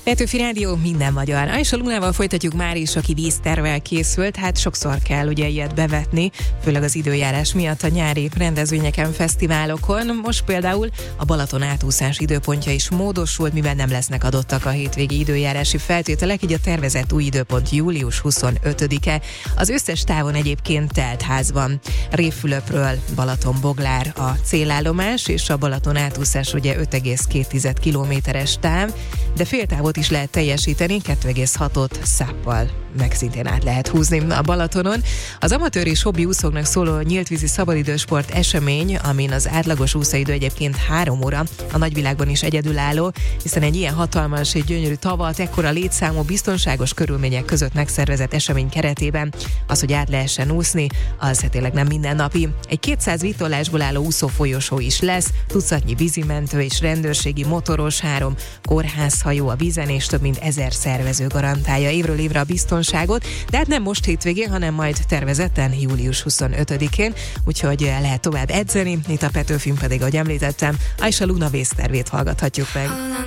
Petőfi Rádió, minden magyar. Ajsa Lunával folytatjuk már is, aki víztervvel készült. Hát sokszor kell ugye ilyet bevetni, főleg az időjárás miatt a nyári rendezvényeken, fesztiválokon. Most például a Balaton átúszás időpontja is módosult, mivel nem lesznek adottak a hétvégi időjárási feltételek, így a tervezett új időpont július 25-e. Az összes távon egyébként telt ház van. Révfülöpről Balaton-Boglár a célállomás, és a Balaton átúszás ugye 5,2 kilométeres táv, de féltávot is lehet teljesíteni, 2,6-ot száppal meg szintén át lehet húzni a Balatonon. Az amatőr és hobbi úszóknak szóló nyíltvízi szabadidősport esemény, amin az átlagos úszóidő egyébként 3 óra, a nagyvilágban is egyedülálló, hiszen egy ilyen hatalmas és gyönyörű tavat, ekkora létszámú, biztonságos körülmények között megszervezett esemény keretében az, hogy át lehessen úszni, az tényleg nem mindennapi. Egy 200 vitorlásból álló úszófolyosó is lesz, tucatnyi vízimentő és rendőrségi motoros, 3 kórházhajó a vízen, és több mint 1000 szervező garantálja évről évre a biztonságot, de hát nem most hétvégén, hanem majd tervezetten július 25-én, úgyhogy lehet tovább edzeni, itt a Petőfin pedig, ahogy említettem, Ajsa Luna vésztervét hallgathatjuk meg.